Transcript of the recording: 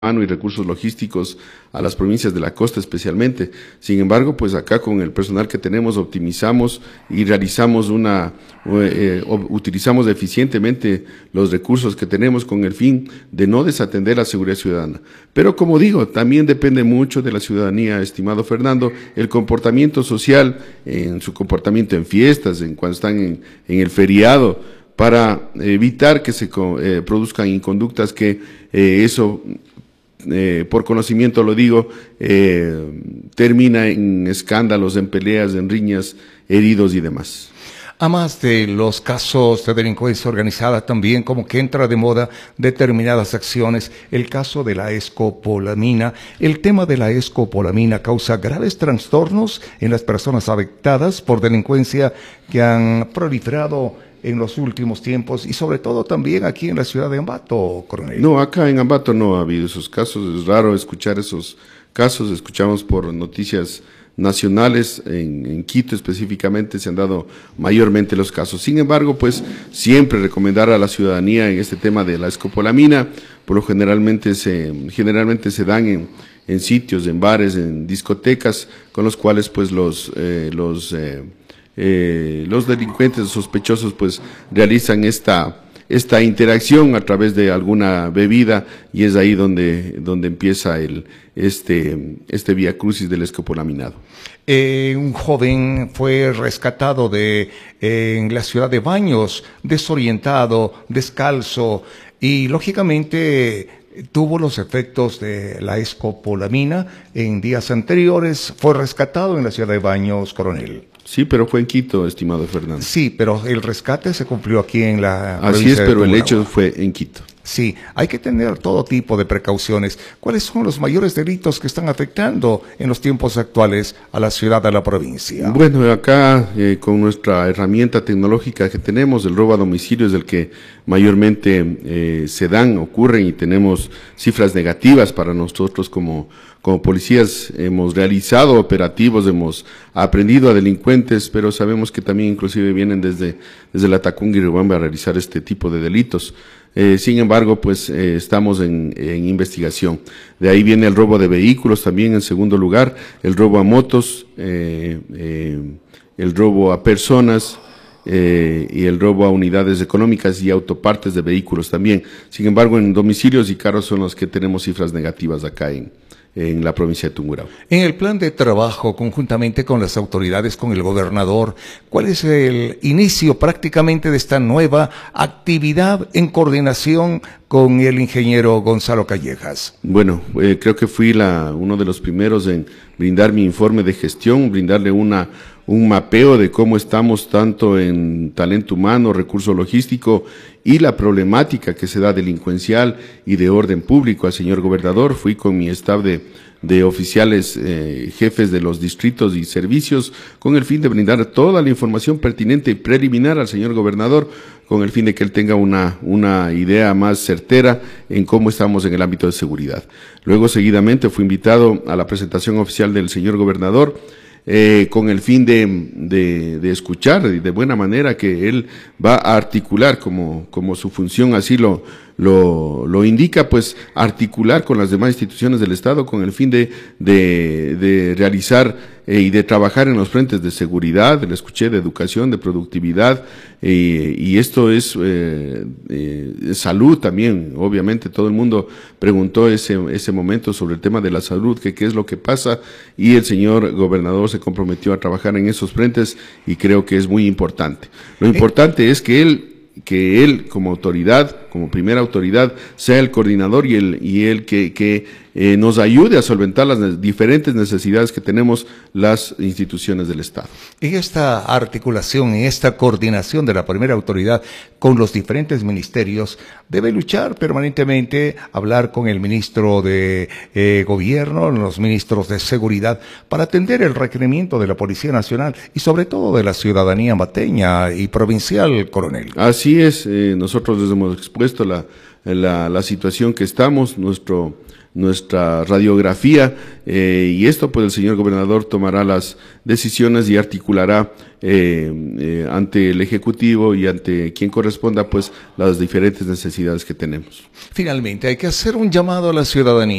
humano y recursos logísticos a las provincias de la costa especialmente. Sin embargo, pues acá con el personal que tenemos optimizamos y realizamos utilizamos eficientemente los recursos que tenemos con el fin de no desatender la seguridad ciudadana. Pero como digo, también depende mucho de la ciudadanía, estimado Fernando, el comportamiento social, en su comportamiento en fiestas, en cuando están en el feriado, para evitar que se produzcan inconductas que eso, por conocimiento lo digo, termina en escándalos, en peleas, en riñas, heridos y demás. A más de los casos de delincuencia organizada, también como que entra de moda determinadas acciones, el caso de la escopolamina. El tema de la escopolamina causa graves trastornos en las personas afectadas por delincuencia que han proliferado en los últimos tiempos y sobre todo también aquí en la ciudad de Ambato, coronel. No, acá en Ambato no ha habido esos casos, es raro escuchar esos casos, escuchamos por noticias nacionales, en Quito específicamente se han dado mayormente los casos. Sin embargo, pues siempre recomendar a la ciudadanía en este tema de la escopolamina, por lo generalmente se dan en sitios, en bares, en discotecas, con los cuales pues los delincuentes sospechosos pues realizan esta interacción a través de alguna bebida y es ahí donde empieza este vía crucis del escopolaminado. Un joven fue rescatado en la ciudad de Baños, desorientado, descalzo y lógicamente tuvo los efectos de la escopolamina en días anteriores, fue rescatado en la ciudad de Baños, coronel. Sí, pero fue en Quito, estimado Fernando. Sí, pero el rescate se cumplió aquí en la provincia de Así es, pero el Tungurahua. hecho fue en Quito. Sí, hay que tener todo tipo de precauciones. ¿Cuáles son los mayores delitos que están afectando en los tiempos actuales a la ciudad, a la provincia? Bueno, acá con nuestra herramienta tecnológica que tenemos, el robo a domicilio es el que mayormente ocurren y tenemos cifras negativas para nosotros como policías. Hemos realizado operativos, hemos aprendido a delincuentes, pero sabemos que también inclusive vienen desde la Tacunga y Riobamba a realizar este tipo de delitos. Sin embargo, pues estamos en investigación. De ahí viene el robo de vehículos también en segundo lugar, el robo a motos, el robo a personas y el robo a unidades económicas y autopartes de vehículos también. Sin embargo, en domicilios y carros son los que tenemos cifras negativas acá en la provincia de Tungurahua. En el plan de trabajo, conjuntamente con las autoridades, con el gobernador, ¿cuál es el inicio prácticamente de esta nueva actividad en coordinación con el ingeniero Gonzalo Callejas? Bueno, creo que fui uno de los primeros en brindar mi informe de gestión, brindarle un mapeo de cómo estamos tanto en talento humano, recurso logístico y la problemática que se da delincuencial y de orden público al señor gobernador. Fui con mi staff de oficiales jefes de los distritos y servicios con el fin de brindar toda la información pertinente y preliminar al señor gobernador con el fin de que él tenga una idea más certera en cómo estamos en el ámbito de seguridad. Luego, seguidamente, fui invitado a la presentación oficial del señor gobernador con el fin de escuchar y de buena manera que él va a articular como su función así lo indica, pues articular con las demás instituciones del Estado con el fin de realizar y de trabajar en los frentes de seguridad, le escuché, de educación, de productividad, y esto es salud también. Obviamente todo el mundo preguntó ese momento sobre el tema de la salud, que qué es lo que pasa, y el señor gobernador se comprometió a trabajar en esos frentes y creo que es muy importante. Lo importante es que él como autoridad, como primera autoridad, sea el coordinador y el que nos ayude a solventar las diferentes necesidades que tenemos las instituciones del Estado. En esta articulación, en esta coordinación de la primera autoridad con los diferentes ministerios, debe luchar permanentemente, hablar con el ministro de Gobierno, los ministros de Seguridad, para atender el requerimiento de la Policía Nacional y sobre todo de la ciudadanía ambateña y provincial, coronel. Así es, nosotros les hemos expuesto la situación que estamos, nuestra radiografía, y esto pues el señor gobernador tomará las decisiones y articulará ante el Ejecutivo y ante quien corresponda pues las diferentes necesidades que tenemos. Finalmente, hay que hacer un llamado a la ciudadanía.